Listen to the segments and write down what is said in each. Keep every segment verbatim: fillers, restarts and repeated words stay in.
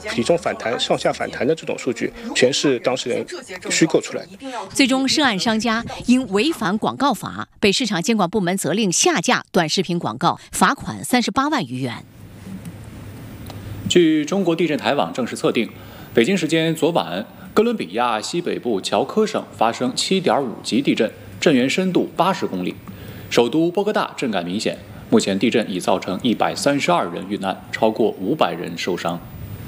体重反弹、上下反弹的这种数据，全是当事人虚构出来的。 最终，涉案商家因违反广告法，被市场监管部门责令下架短视频广告，罚款三十八万余元。 据中国地震台网正式测定，北京时间昨晚，哥伦比亚西北部乔科省发生 七点五 级地震，震源深度八十公里，首都波哥大震感明显。目前地震已造成一百三十二人遇难，超过五百人受伤。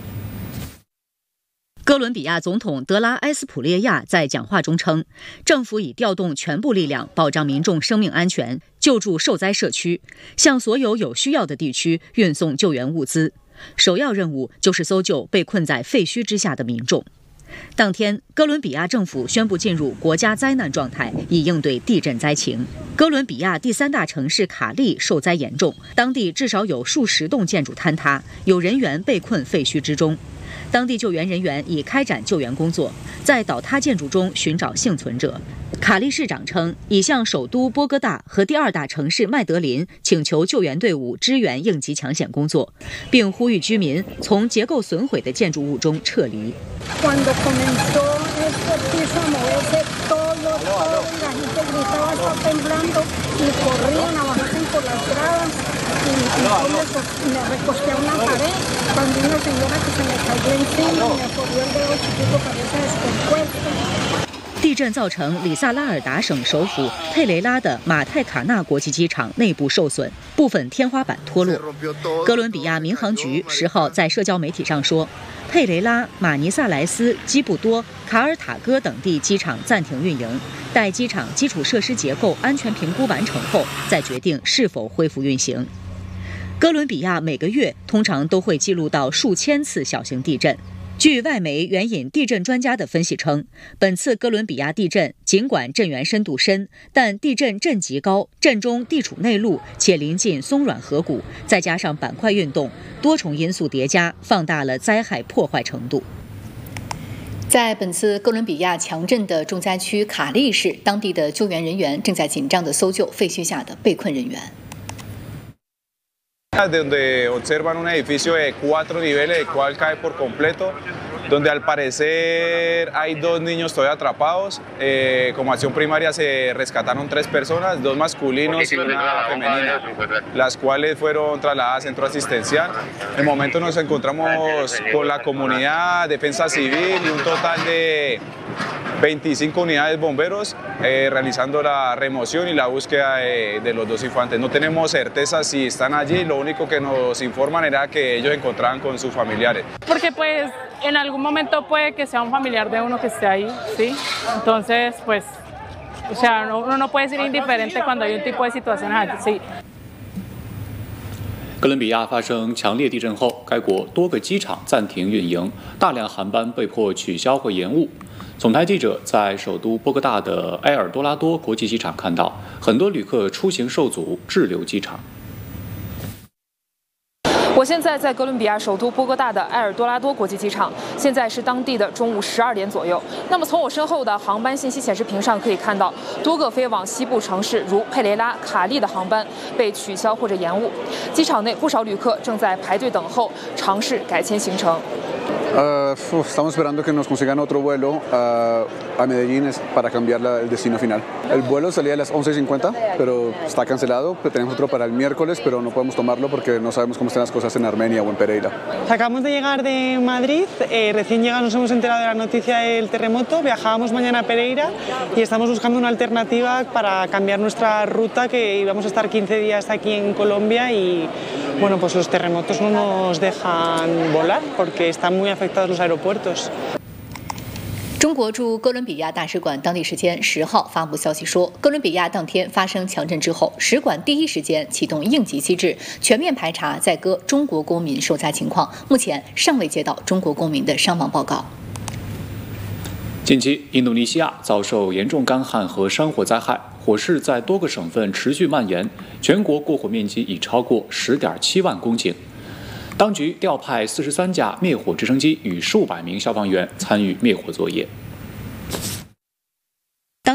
哥伦比亚总统德拉埃斯普列亚在讲话中称，政府已调动全部力量保障民众生命安全，救助受灾社区，向所有有需要的地区运送救援物资。首要任务就是搜救被困在废墟之下的民众。当天，哥伦比亚政府宣布进入国家灾难状态，以应对地震灾情。哥伦比亚第三大城市卡利受灾严重，当地至少有数十栋建筑坍塌，有人员被困废墟之中。当地救援人员已开展救援工作，在倒塌建筑中寻找幸存者。卡利市长称，已向首都波哥大和第二大城市麦德林请求救援队伍支援应急抢险工作，并呼吁居民从结构损毁的建筑物中撤离。地震造成里萨拉尔达省首府佩雷拉的马泰卡纳国际机场内部受损，部分天花板脱落。哥伦比亚民航局十号在社交媒体上说，佩雷拉、马尼萨莱斯、基布多、卡尔塔戈等地机场暂停运营，待机场基础设施结构安全评估完成后，再决定是否恢复运行。哥伦比亚每个月通常都会记录到数千次小型地震。据外媒援引地震专家的分析称，本次哥伦比亚地震尽管震源深度深，但地震震级高，震中地处内陆且临近松软河谷，再加上板块运动，多重因素叠加，放大了灾害破坏程度。在本次哥伦比亚强震的重灾区卡利市，当地的救援人员正在紧张地搜救废墟下的被困人员。 Donde observan un edificio de cuatro niveles, el cual cae por completo, donde al parecer hay dos niños todavía atrapados. Eh, como acción primaria se rescataron tres personas, dos masculinos y una femenina, las cuales fueron trasladadas a centro asistencial. En el momento nos encontramos con la comunidad, defensa civil y un total de veinticinco unidades bomberos eh, realizando la remoción y la búsqueda de, de los dos infantes. No tenemos certeza si están allí, lo único que nos informan era que ellos encontraban con sus familiares. Porque pues en algún momento puede que sea un familiar de uno que esté ahí, ¿sí? Entonces pues, o sea, no, uno no puede ser indiferente cuando hay un tipo de situaciones así, ¿sí? 哥伦比亚发生强烈地震后，该国多个机场暂停运营，大量航班被迫取消或延误。总台记者在首都波哥大的埃尔多拉多国际机场看到，很多旅客出行受阻，滞留机场。 我现在在哥伦比亚首都波哥大的埃尔多拉多国际机场，现在是当地的中午十二点左右。那么从我身后的航班信息显示屏上可以看到，多个飞往西部城市如佩雷拉、卡利的航班被取消或者延误。机场内不少旅客正在排队等候，尝试改签行程。 Uh, estamos esperando que nos consigan otro vuelo uh, a Medellín para cambiar la, el destino final. El vuelo salía a las once cincuenta, pero está cancelado. Tenemos otro para el miércoles, pero no podemos tomarlo porque no sabemos cómo están las cosas en Armenia o en Pereira. Acabamos de llegar de Madrid, eh, recién llegados nos hemos enterado de la noticia del terremoto, viajábamos mañana a Pereira y estamos buscando una alternativa para cambiar nuestra ruta, que íbamos a estar quince días aquí en Colombia y bueno, pues los terremotos no nos dejan volar porque están muy afectados los aeropuertos。 中国驻哥伦比亚大使馆当地时间十号发布消息说，哥伦比亚当天发生强震之后，使馆第一时间启动应急机制，全面排查在哥中国公民受灾情况，目前尚未接到中国公民的伤亡报告。 近期，印度尼西亚遭受严重干旱和山火灾害，火势在多个省份持续蔓延，全国过火面积已超过 十点七万公顷。当局调派四十三架灭火直升机与数百名消防员参与灭火作业。当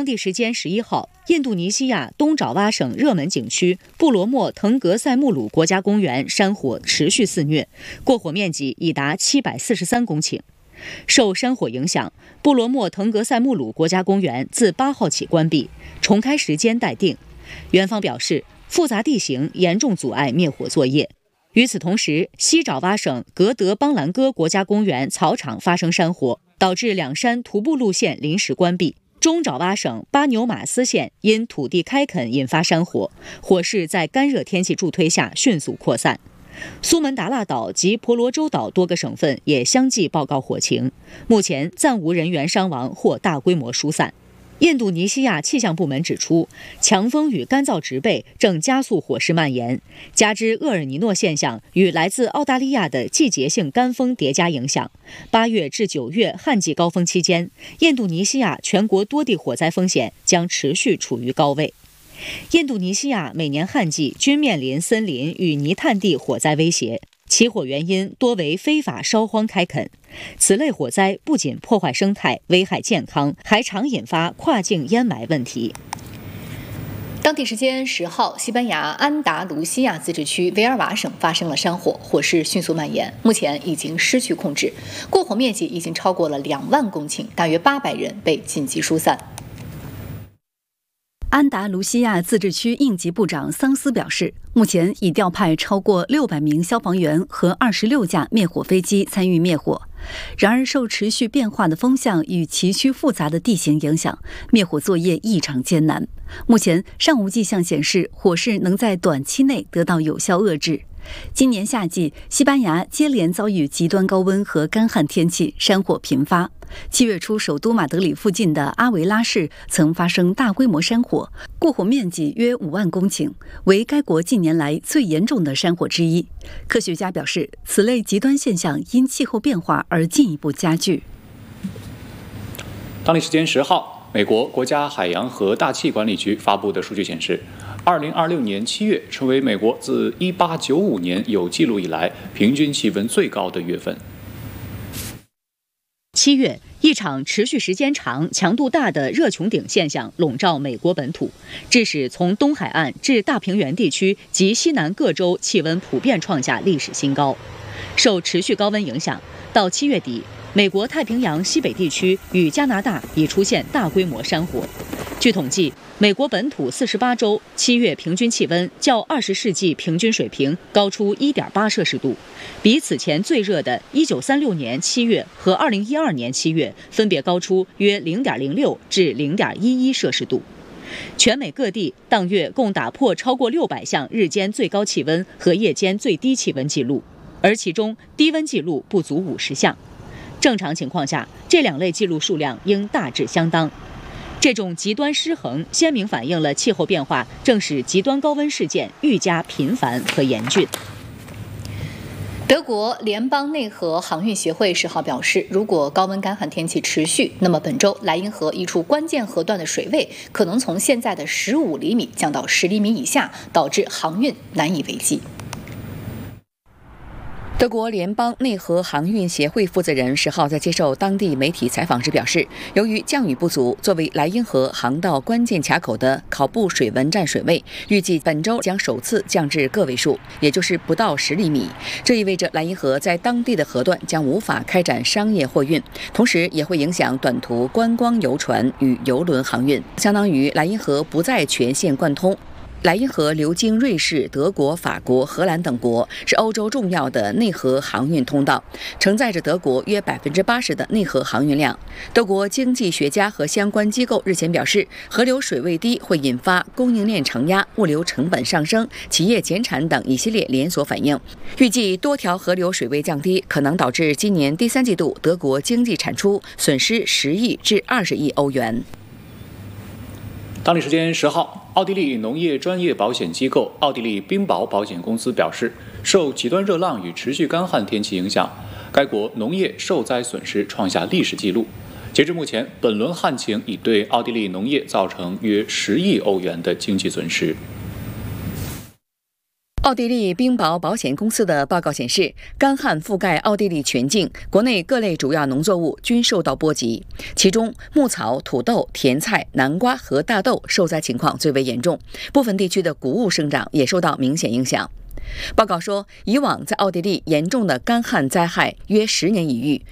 当地时间十一号，印度尼西亚东爪哇省热门景区布罗莫腾格塞穆鲁国家公园山火持续肆虐，过火面积已达七百四十三公顷。受山火影响，布罗莫腾格塞穆鲁国家公园自八号起关闭，重开时间待定。园方表示，复杂地形严重阻碍灭火作业。与此同时，西爪哇省格德邦兰戈国家公园草场发生山火，导致两山徒步路线临时关闭。中爪哇省巴纽马斯县因土地开垦引发山火，火势在干热天气助推下迅速扩散。苏门答腊岛及婆罗洲岛多个省份也相继报告火情，目前暂无人员伤亡或大规模疏散。印度尼西亚气象部门指出，强风与干燥植被正加速火势蔓延，加之厄尔尼诺现象与来自澳大利亚的季节性干风叠加影响，八月至九月旱季高峰期间，印度尼西亚全国多地火灾风险将持续处于高位。印度尼西亚每年旱季均面临森林与泥炭地火灾威胁，起火原因多为非法烧荒开垦。此类火灾不仅破坏生态、危害健康，还常引发跨境烟霾问题。 当地时间十号，西班牙安达卢西亚自治区维尔瓦省发生了山火，火势迅速蔓延，目前已经失去控制，过火面积已经超过了两万公顷，大约八百人被紧急疏散。 安达卢西亚自治区应急部长桑斯表示，目前已调派超过六百名消防员和二十六架灭火飞机参与灭火。然而，受持续变化的风向与崎岖复杂的地形影响，灭火作业异常艰难。目前尚无迹象显示火势能在短期内得到有效遏制。今年夏季，西班牙接连遭遇极端高温和干旱天气，山火频发。七月初，首都马德里附近的阿维拉市曾发生大规模山火，过火面积约五万公顷，为该国近年来最严重的山火之一。科学家表示，此类极端现象因气候变化而进一步加剧。 当地时间十号，美国国家海洋和大气管理局发布的数据显示，二零二六年七月成为美国自一八九五年有记录以来平均气温最高的月份。 七月，一场持续时间长、强度大的热穹顶现象笼罩美国本土，致使从东海岸至大平原地区及西南各州气温普遍创下历史新高。受持续高温影响，到七月底，美国太平洋西北地区与加拿大已出现大规模山火。据统计，美国本土四十八州七月平均气温较二十世纪平均水平高出 一点八摄氏度，比此前最热的一九三六年七月和二零一二年七月分别高出约 零点零六至 零点一一摄氏度。全美各地当月共打破超过六百项日间最高气温和夜间最低气温记录，而其中低温记录不足五十项。正常情况下，这两类记录数量应大致相当。这种极端失衡鲜明反映了气候变化正使极端高温事件愈加频繁和严峻。 德国联邦内河航运协会十号表示，如果高温干旱天气持续，那么本周莱茵河一处关键河段的水位可能从现在的十五厘米降到十厘米以下，导致航运难以为继。 德国联邦内河航运协会负责人十号在接受当地媒体采访时表示，由于降雨不足，作为莱茵河航道关键卡口的考布水文站水位，预计本周将首次降至个位数，也就是不到十厘米。这意味着莱茵河在当地的河段将无法开展商业货运，同时也会影响短途观光游船与邮轮航运，相当于莱茵河不再全线贯通。莱茵河流经瑞士、德国、法国、荷兰等国，是欧洲重要的内河航运通道，承载着德国约百分之八十的内河航运量。德国经济学家和相关机构日前表示，河流水位低会引发供应链承压、物流成本上升、企业减产等一系列连锁反应。预计多条河流水位降低，可能导致今年第三季度德国经济产出损失十亿至二十亿欧元。 当地时间十号，奥地利农业专业保险机构奥地利冰雹保险公司表示，受极端热浪与持续干旱天气影响，该国农业受灾损失创下历史纪录。截至目前，本轮旱情已对奥地利农业造成约十亿欧元的经济损失。 奥地利冰雹保险公司的报告显示，干旱覆盖奥地利全境，国内各类主要农作物均受到波及，其中牧草、土豆、甜菜、南瓜和大豆受灾情况最为严重，部分地区的谷物生长也受到明显影响。报告说，以往在奥地利严重的干旱灾害约十年一遇，